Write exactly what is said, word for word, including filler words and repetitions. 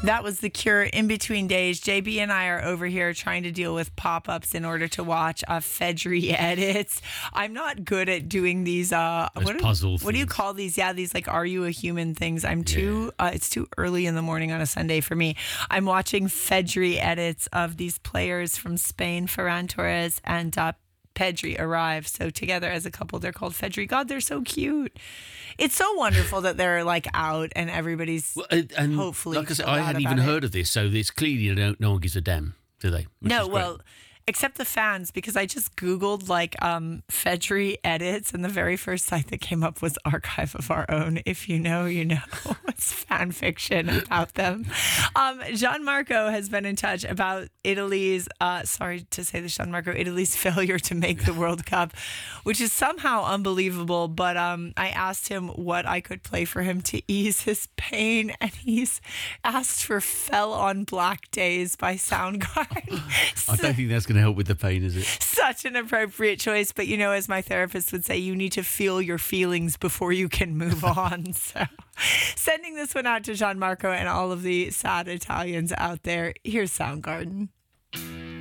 That was The Cure. In between days, J B and I are over here trying to deal with pop-ups in order to watch uh, Fedry edits. I'm not good at doing these. Uh, Those what, puzzle do, what do you things. call these? Yeah, these like "Are you a human?" things. I'm too. Uh, it's too early in the morning on a Sunday for me. I'm watching Fedry edits of these players from Spain, Ferran Torres and uh, Pedri arrive. So together as a couple, they're called Fedry. God, they're so cute. It's so wonderful that they're like out and everybody's Well, and, and hopefully. like I said, feel I bad hadn't even about it. heard of this, so it's clearly no, no one gives a damn, do they? Which No, is great. well, except the fans, because I just Googled like um, Fedry edits, and the very first site that came up was Archive of Our Own. If you know, you know. It's fan fiction about them. Um, Gianmarco has been in touch about Italy's, uh, sorry to say this, Gianmarco, Italy's failure to make the World Cup, which is somehow unbelievable. But um, I asked him what I could play for him to ease his pain, and he's asked for Fell on Black Days by Soundgarden. I don't think that's going to help with the pain, is it? Such an appropriate choice, but you know, as my therapist would say, you need to feel your feelings before you can move on. So, sending this one out to Gianmarco and all of the sad Italians out there. Here's Soundgarden.